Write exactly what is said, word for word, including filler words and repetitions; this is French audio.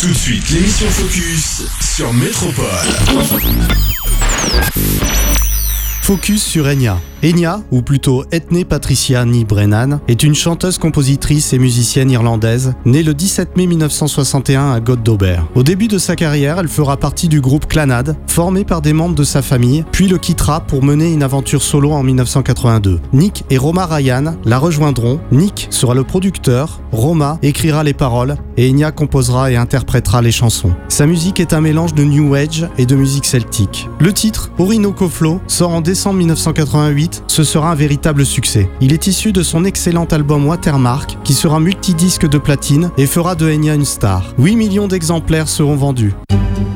Tout de suite, l'émission Focus sur Métropole. Focus sur Enya. Enya, ou plutôt Ethne Patricia Ní Brennan, est une chanteuse, compositrice et musicienne irlandaise, née le dix-sept mai mille neuf cent soixante et un à Goddober. Au début de sa carrière, elle fera partie du groupe Clannad, formé par des membres de sa famille, puis le quittera pour mener une aventure solo en mille neuf cent quatre-vingt-deux. Nick et Roma Ryan la rejoindront. Nick sera le producteur, Roma écrira les paroles et Enya composera et interprétera les chansons. Sa musique est un mélange de New Age et de musique celtique. Le titre, Orinoco Flow, sort en décembre mille neuf cent quatre-vingt-huit. Ce sera un véritable succès. Il est issu de son excellent album Watermark, qui sera multidisque de platine et fera de Enya une star. huit millions d'exemplaires seront vendus.